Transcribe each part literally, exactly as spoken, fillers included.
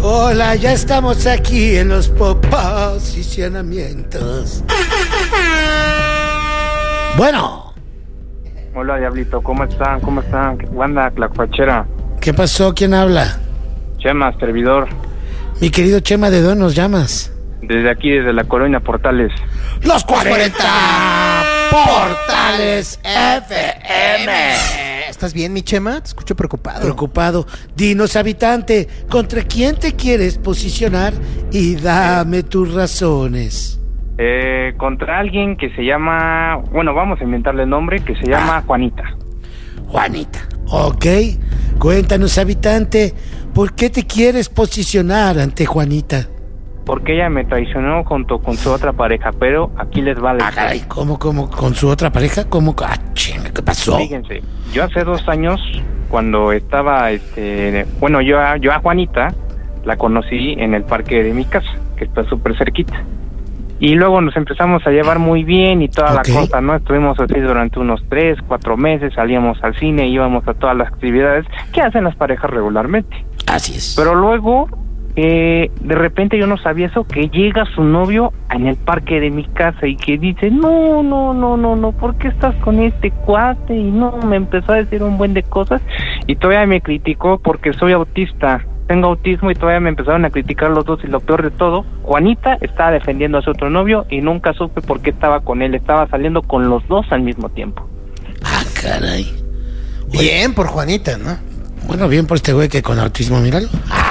Hola, ya estamos aquí en los posicionamientos. Bueno. Hola, Diablito, ¿cómo están? ¿Cómo están? ¿Qué onda, Tlacuachera? ¿Qué pasó? ¿Quién habla? Chema, servidor. Mi querido Chema, ¿de dónde nos llamas? Desde aquí, desde la colonia Portales. Los cuarenta Portales F M. ¿Estás bien, mi Chema? Te escucho preocupado. Preocupado. Dinos, habitante, ¿contra quién te quieres posicionar? Y dame tus razones. Eh, contra alguien que se llama... Bueno, vamos a inventarle el nombre, que se llama ah. Juanita. Juanita, ok. Cuéntanos, habitante, ¿por qué te quieres posicionar ante Juanita? Porque ella me traicionó junto con su otra pareja, pero aquí les vale. Ah, caray, ¿cómo, cómo? ¿Con su otra pareja? ¿Cómo? Ah, chinga, ¿qué pasó? Fíjense, yo hace dos años, cuando estaba, este... Bueno, yo a, yo a Juanita la conocí en el parque de mi casa, que está súper cerquita. Y luego nos empezamos a llevar muy bien y toda okay. la cosa, ¿no? Estuvimos así durante unos tres, cuatro meses, salíamos al cine, íbamos a todas las actividades que hacen las parejas regularmente. Así es. Pero luego... Eh, de repente yo no sabía eso, que llega su novio en el parque de mi casa y que dice, no, no, no, no, no, ¿por qué estás con este cuate? Y no, me empezó a decir un buen de cosas y todavía me criticó porque soy autista, tengo autismo y todavía me empezaron a criticar los dos y lo peor de todo, Juanita estaba defendiendo a su otro novio y nunca supe por qué estaba con él, estaba saliendo con los dos al mismo tiempo. Ah, caray. Oye, bien por Juanita, ¿no? Bueno, bien por este güey que con autismo, míralo.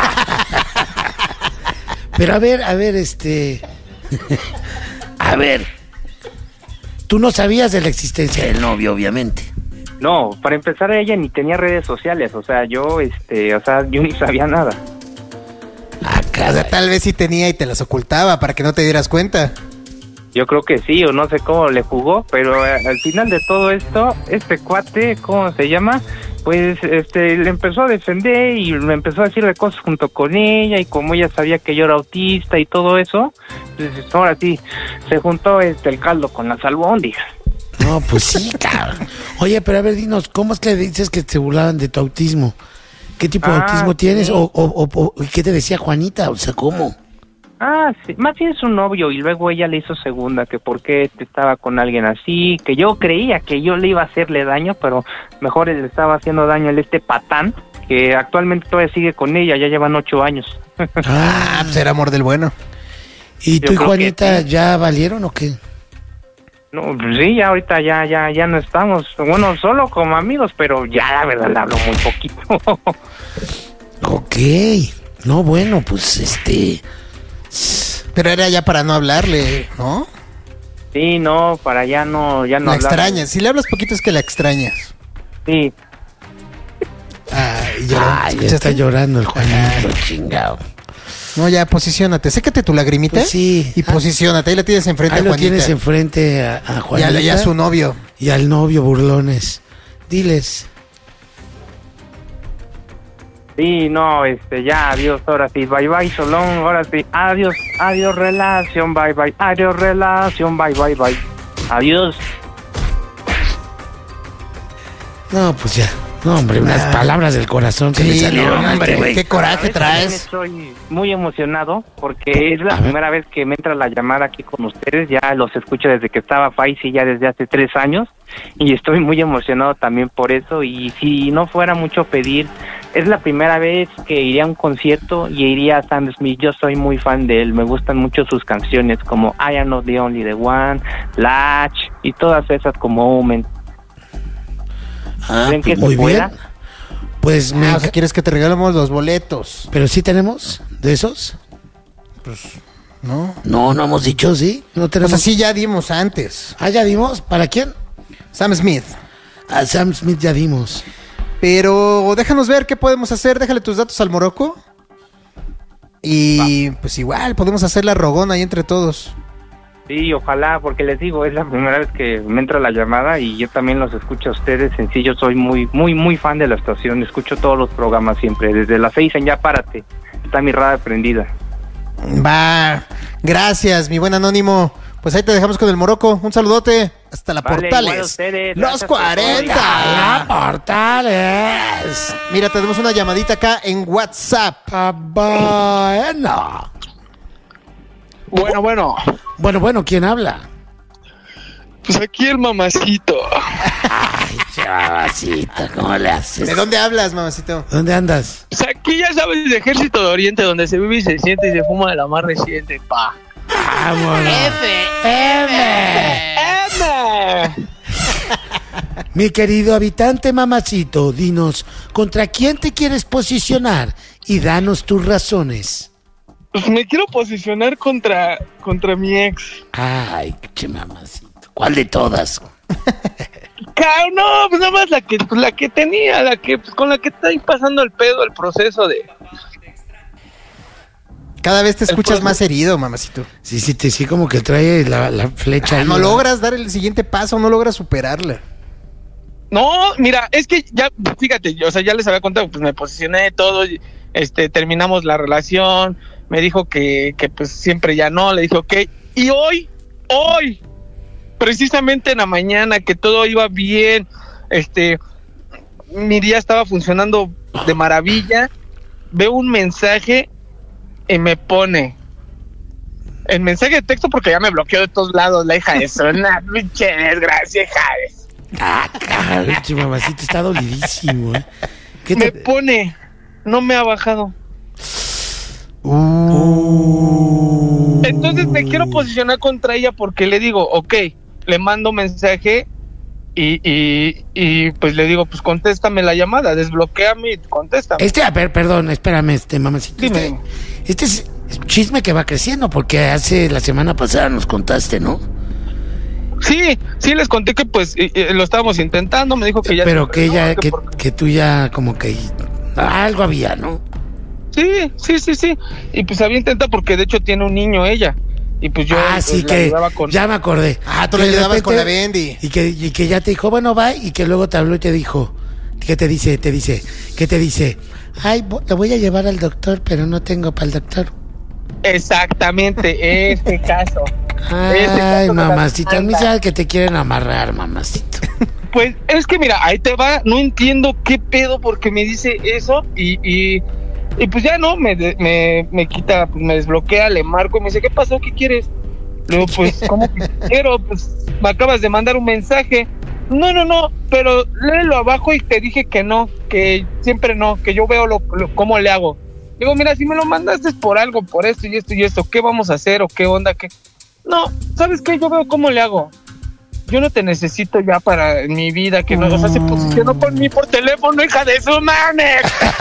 Pero a ver, a ver, este... a ver... Tú no sabías de la existencia del novio, obviamente. No, para empezar ella ni tenía redes sociales, o sea, yo, este, o sea, yo ni sabía nada. Ah, o sea, tal vez sí tenía y te las ocultaba para que no te dieras cuenta. Yo creo que sí, o no sé cómo le jugó, pero al final de todo esto, este cuate, ¿cómo se llama? Pues este le empezó a defender y me empezó a decir de cosas junto con ella y como ella sabía que yo era autista y todo eso, pues ahora sí, se juntó este el caldo con las albóndigas. No, pues sí, cabrón. Oye, pero a ver, dinos, ¿cómo es que dices que te burlaban de tu autismo? ¿Qué tipo de ah, autismo tienes? Sí. O, o, o, o ¿qué te decía Juanita? O sea, ¿cómo? Ah, sí, más bien su novio y luego ella le hizo segunda, que por qué estaba con alguien así, que yo creía que yo le iba a hacerle daño, pero mejor le estaba haciendo daño a este patán, que actualmente todavía sigue con ella, ya llevan ocho años. Ah, pues era amor del bueno. ¿Y tú y Juanita sí. ya valieron o qué? No, pues sí, ya ahorita ya, ya, ya no estamos, bueno, solo como amigos, pero ya la verdad le hablo muy poquito. Ok, no, bueno, pues este... Pero era ya para no hablarle, ¿no? Sí, no, para ya no, ya no la hablar. extrañas, si le hablas poquito es que la extrañas. Sí. Ay, ya, Ay, ya está llorando el Juanito, chingado. No, ya, posiciónate, sécate tu lagrimita pues sí. y ah. posiciónate, ahí la tienes enfrente ahí a Juanita. Ahí lo tienes enfrente a, a Juanita. Y a, y a su novio. Y al novio, burlones. Diles... Sí, no, este, ya, adiós, ahora sí, bye bye, Solón, ahora sí, adiós, adiós, relación, bye bye, adiós, relación, bye bye, bye, adiós. No, pues ya, no, hombre, unas ah. palabras del corazón que sí, me salieron, no, hombre, güey. Qué coraje traes. Estoy muy emocionado porque es la A primera ver. vez que me entra la llamada aquí con ustedes, ya los escucho desde que estaba Faisy, ya desde hace tres años, y estoy muy emocionado también por eso, y si no fuera mucho pedir, es la primera vez que iría a un concierto y iría a Sam Smith. Yo soy muy fan de él, me gustan mucho sus canciones como I Am Not The Only The One, Latch y todas esas como Omen. Ah, ¿creen pues que muy se bien. Pueda? Pues me... Ah, o sea, ¿quieres que te regalemos los boletos? ¿Pero sí tenemos de esos? Pues, no. No, no hemos dicho, ¿sí? No tenemos. O sea, sí ya dimos antes. Ah, ¿ya dimos? ¿Para quién? Sam Smith. A Sam Smith ya dimos. Pero déjanos ver qué podemos hacer. Déjale tus datos al Morocco. Y Va. pues igual podemos hacer la rogona ahí entre todos. Sí, ojalá, porque les digo, es la primera vez que me entra la llamada y yo también los escucho a ustedes. Sencillo, soy muy, muy, muy fan de la estación. Escucho todos los programas siempre. Desde las seis en Ya Párate. Está mi radio prendida. Va, gracias, mi buen Anónimo. Pues ahí te dejamos con el Morocco. Un saludote. hasta la Vale, Portales. igual a ustedes, Los gracias por cuarenta. La Portales. Mira, tenemos una llamadita acá en WhatsApp. Ah, bueno. Bueno, bueno. Bueno, bueno, ¿quién habla? Pues aquí el mamacito. Ay, chavacita, ¿cómo le haces? ¿De dónde hablas, mamacito? ¿Dónde andas? Pues aquí ya sabes, de Ejército de Oriente, donde se vive y se siente y se fuma de la más reciente, pa. Vámonos. F. M. ¡Eme! Mi querido habitante mamacito, dinos, ¿contra quién te quieres posicionar? Y danos tus razones. Pues me quiero posicionar contra, contra mi ex. Ay, che mamacito. ¿Cuál de todas? Ca- No, pues nada más la que, pues la que tenía, la que, pues con la que está ahí pasando el pedo, el proceso de... Cada vez te escuchas proceso. más herido, mamacito. Sí, sí, te sí como que trae la, la flecha. Ah, ahí, no ¿verdad? logras dar el siguiente paso, no logras superarla. No, mira, es que ya, fíjate, yo, o sea, ya les había contado, pues me posicioné todo, y, este, terminamos la relación, me dijo que, que pues siempre ya no, le dije ok, y hoy, hoy, precisamente en la mañana, que todo iba bien, este, mi día estaba funcionando de maravilla, veo un mensaje y me pone, el mensaje de texto porque ya me bloqueó de todos lados, la hija de eso, una pinche desgracia, hija de... Ah, caray, che mamacito, está dolidísimo, ¿eh? ¿Qué Me te... pone, no me ha bajado. Uh. Entonces me quiero posicionar contra ella porque le digo, ok, le mando mensaje y, y, y pues le digo, pues contéstame la llamada, desbloquéame y contéstame. Este, a ver, perdón, espérame, este mamacito. Dime. Este, este es un chisme que va creciendo porque hace la semana pasada nos contaste, ¿no? Sí, sí les conté que pues eh, eh, lo estábamos intentando, me dijo que ya... Pero que no, ella, que, por- que tú ya como que algo había, ¿no? Sí, sí, sí, sí. Y pues había intentado porque de hecho tiene un niño ella. Y pues yo ah, pues, sí, la que ayudaba con... ya me acordé. Ah, tú Que le de ayudabas con la repente- Bendy. Y que, y que ya te dijo, bueno, va, y que luego te habló y te dijo, ¿qué te dice? Te dice, ¿qué te dice? Ay, vo- lo voy a llevar al doctor, pero no tengo para el doctor. Exactamente, este caso. Ese Ay, caso me la mamacita, a mí manda. sabes que te quieren amarrar, mamacito. Pues es que mira, ahí te va, no entiendo qué pedo porque me dice eso y, y, y pues ya no, me, de- me, me quita, pues me desbloquea, le marco y me dice, ¿qué pasó? ¿Qué quieres? Le digo, pues, ¿cómo que quiero? Pues me acabas de mandar un mensaje. No, no, no, pero léelo abajo y te dije que no, que siempre no, que yo veo lo, lo- cómo le hago. Digo, mira, si me lo mandaste es por algo, por esto y esto y esto, ¿qué vamos a hacer o qué onda? ¿Qué? No, ¿sabes qué? Yo veo cómo le hago. Yo no te necesito ya para mi vida, que no, o sea, se posicionó por mí por teléfono, hija de su madre.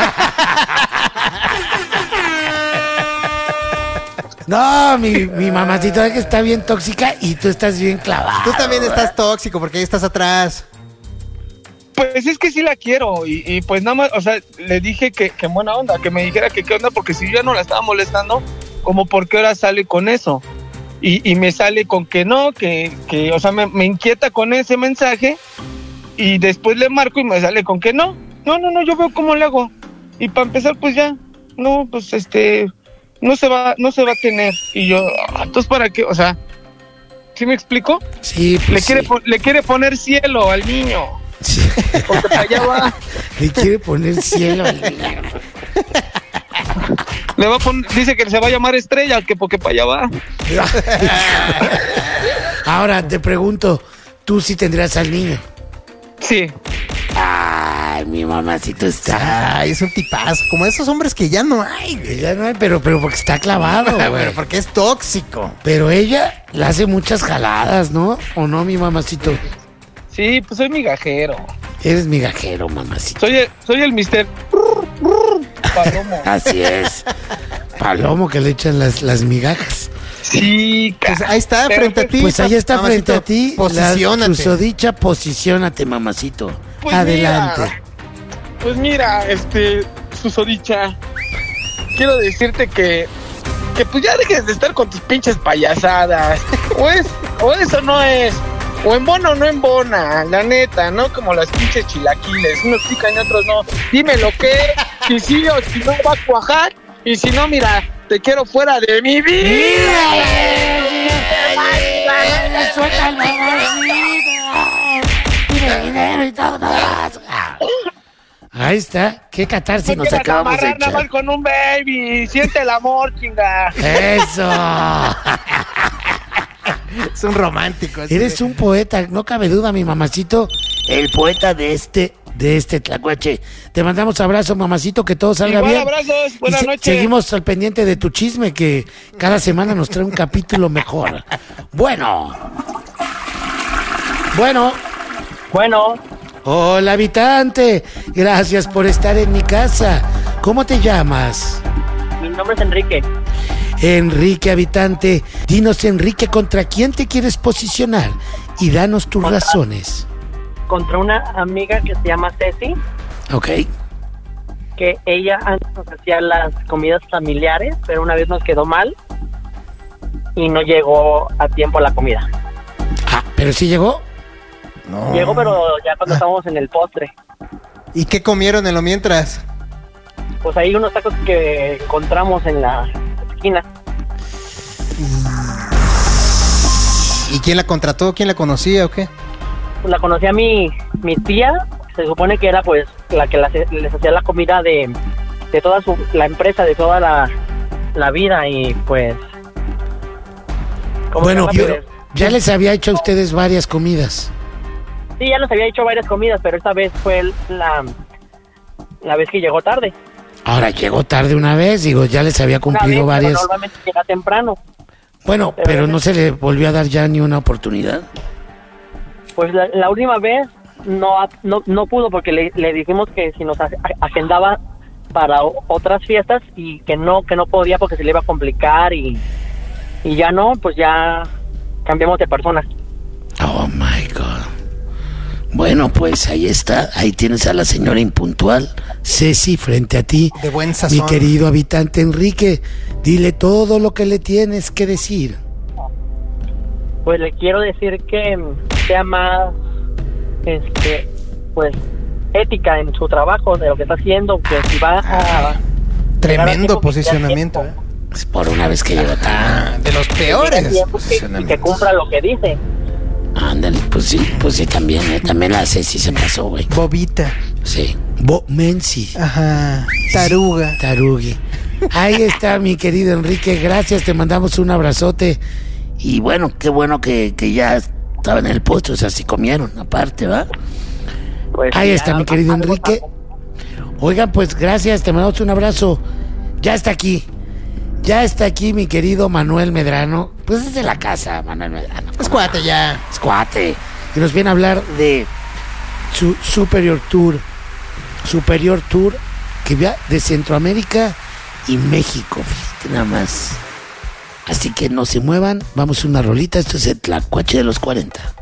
No, mi, mi mamacita es que está bien tóxica y tú estás bien clavado. Tú también estás tóxico porque ahí estás atrás. Pues es que sí la quiero y, y pues nada más, o sea, le dije que, que buena onda, que me dijera que qué onda, porque si yo ya no la estaba molestando, como por qué ahora sale con eso. Y, y me sale con que no, que, que o sea, me, me inquieta con ese mensaje y después le marco y me sale con que no, no, no, no, yo veo cómo le hago. Y para empezar, pues ya, no, pues este, no se va, no se va a tener. Y yo, ah, entonces para qué, o sea, ¿sí me explico? Sí, pues Le sí. quiere, pon- le quiere poner cielo al niño, Sí. porque para allá va. Le quiere poner cielo al niño. Le va a poner, dice que se va a llamar Estrella, que porque para allá va. Ahora te pregunto, ¿tú sí tendrías al niño? Sí. Ay, mi mamacito está. Ay, es un tipazo. Como esos hombres que ya no hay, güey. Ya no hay, pero, pero porque está clavado, güey. Pero porque es tóxico. Pero ella le hace muchas jaladas, ¿no? ¿O no, mi mamacito? Sí, pues soy migajero. Eres migajero, mamacito. Soy el, soy el mister Palomo. Así es. Palomo que le echan las, las migajas. Sí, Pues ca- ahí está, pero frente a ti. Pues ahí está mamacito. frente a ti. Posiciónate. La susodicha, posiciónate, mamacito. Pues Adelante. mira, pues mira, este, susodicha, quiero decirte que, que pues ya dejes de estar con tus pinches payasadas. O es, o eso no es. O embona o no embona, la neta, no como las pinches chilaquiles, unos pican y otros no. Dime lo que es, si sí o si no va a cuajar, y si no, mira, te quiero fuera de mi vida. ¡Suelta el mamacito! Ahí está. Qué catarsis No nos quieras acabamos de amarrar nada más echar. con un baby. Siente el amor, chinga. Eso. Es un romántico. ese. Eres un poeta, no cabe duda, mi mamacito. El poeta de este, de este tlacuache. Te mandamos abrazo, mamacito, que todo salga Igual bien. abrazos, Y buenas se- noches. Seguimos al pendiente de tu chisme, que cada semana nos trae un capítulo mejor. Bueno. Bueno. Bueno, Hola, habitante. Gracias por estar en mi casa. ¿Cómo te llamas? mi nombre es Enrique. Enrique, habitante. Dinos, Enrique, ¿contra quién te quieres posicionar? Y danos tus Contra- razones. Contra una amiga que se llama Ceci, Ok. que ella antes nos hacía las comidas familiares, pero una vez nos quedó mal y no llegó a tiempo la comida. Ah, ¿pero sí llegó? No. Llegó, pero ya cuando estábamos en el postre. ¿Y qué comieron en lo mientras? Pues ahí unos tacos que encontramos en la esquina. ¿Y quién la contrató? ¿Quién la conocía o qué? Pues la conocí a mi, mi tía, se supone que era pues la que las- les hacía la comida de, de toda su, la empresa, de toda la, la vida y pues... ¿cómo se Bueno, llama? yo Pues, ya les había hecho a ustedes varias comidas. sí, ya nos había hecho varias comidas, pero esta vez fue la, la vez que llegó tarde. Ahora llegó tarde una vez, digo, ya les había Una cumplido vez, pero varias. normalmente llega temprano. Bueno, pero- pero no se le volvió a dar ya ni una oportunidad. Pues la, la última vez no, ha- no no pudo porque le, le dijimos que si nos a- a- agendaba para o- otras fiestas y que no que no podía porque se le iba a complicar y, y ya no, pues ya cambiamos de persona. Oh my God. Bueno, pues ahí está. Ahí tienes a la señora impuntual, Ceci, frente a ti. De buen Mi sazón. querido habitante Enrique, dile todo lo que le tienes que decir. Pues le quiero decir que mm, sea más este pues ética en su trabajo de lo que está haciendo, que si va a Tremendo llegar a tiempo, que sea posicionamiento. tiempo. ¿eh? Es por una vez que llegó tarde. Ah, de los Que llegue a peores tiempo, que- y que posicionamientos. cumpla lo que dice. Ándale, pues sí, pues sí, también, eh, también la Ceci se pasó, güey. Bobita. Sí. Bo Mensi. Ajá. Taruga. Tarugui. Ahí está, mi querido Enrique. Gracias, te mandamos un abrazote. Y bueno, qué bueno que, que ya estaban en el postre, o sea, sí comieron, aparte, ¿va? Pues Ahí ya está, mi querido algo- Enrique. Oigan, pues gracias, te mandamos un abrazo. Ya está aquí. Ya está aquí mi querido Manuel Medrano. Pues es de la casa, Manuel Medrano. Es cuate ya. Es cuate. Que nos viene a hablar de su Superior Tour. Superior Tour que va de Centroamérica y México. Fíjate nada más. Así que no se muevan. Vamos a una rolita. Esto es el Tlacuache de los cuarenta.